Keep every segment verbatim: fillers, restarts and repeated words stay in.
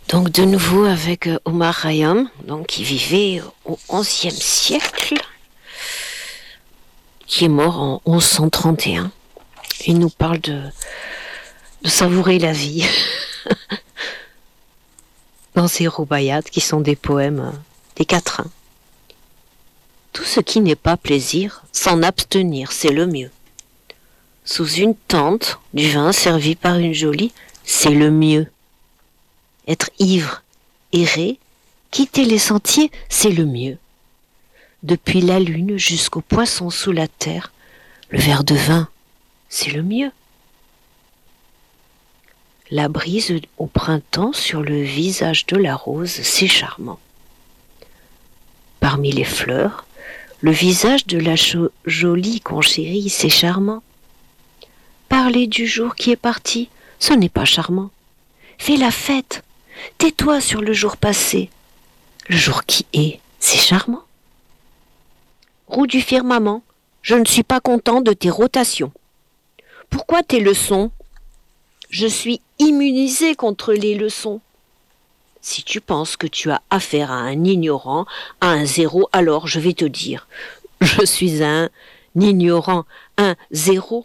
Donc de nouveau avec euh, Omar Khayyam, donc qui vivait au onzième siècle, qui est mort en mille cent trente et un. Il nous parle de, de savourer la vie dans ses rubayat, qui sont des poèmes euh, des quatrains. Tout ce qui n'est pas plaisir, s'en abstenir, c'est le mieux. Sous une tente, du vin servi par une jolie, c'est le mieux. Être ivre, errer, quitter les sentiers, c'est le mieux. Depuis la lune jusqu'au poisson sous la terre, le verre de vin, c'est le mieux. La brise au printemps sur le visage de la rose, c'est charmant. Parmi les fleurs, le visage de la cho- jolie qu'on chérit, c'est charmant. Parler du jour qui est parti, ce n'est pas charmant. Fais la fête, tais-toi sur le jour passé. Le jour qui est, c'est charmant. Roue du firmament, je ne suis pas content de tes rotations. Pourquoi tes leçons? Je suis immunisé contre les leçons. Si tu penses que tu as affaire à un ignorant, à un zéro, alors je vais te dire, je suis un ignorant, un zéro.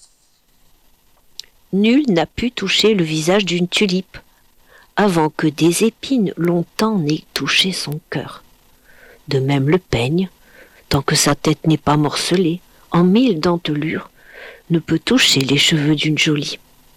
Nul n'a pu toucher le visage d'une tulipe avant que des épines longtemps n'aient touché son cœur. De même le peigne, tant que sa tête n'est pas morcelée, en mille dentelures, ne peut toucher les cheveux d'une jolie.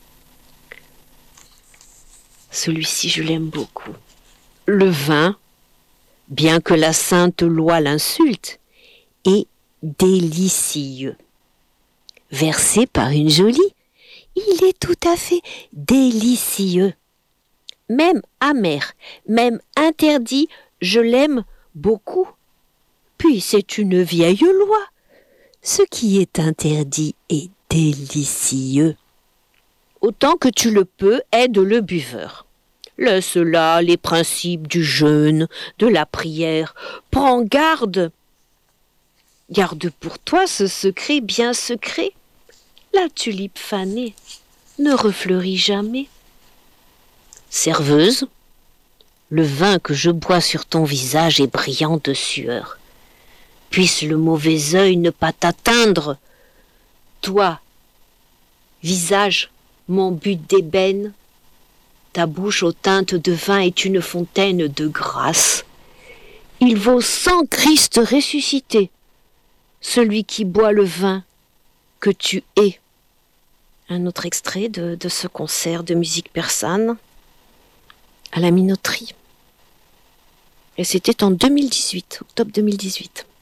Celui-ci, je l'aime beaucoup. Le vin, bien que la sainte loi l'insulte, est délicieux. Versé par une jolie, il est tout à fait délicieux. Même amer, même interdit, je l'aime beaucoup. Puis c'est une vieille loi. Ce qui est interdit est délicieux. Autant que tu le peux, aide le buveur. Laisse là les principes du jeûne, de la prière. Prends garde. Garde pour toi ce secret bien secret. La tulipe fanée ne refleurit jamais. Serveuse, le vin que je bois sur ton visage est brillant de sueur. Puisse le mauvais œil ne pas t'atteindre. Toi, visage, mon but d'ébène, ta bouche aux teintes de vin est une fontaine de grâce. Il vaut cent Christ ressuscité, celui qui boit le vin que tu es. Un autre extrait de, de ce concert de musique persane à la minoterie. Et c'était en deux mille dix-huit, octobre deux mille dix-huit.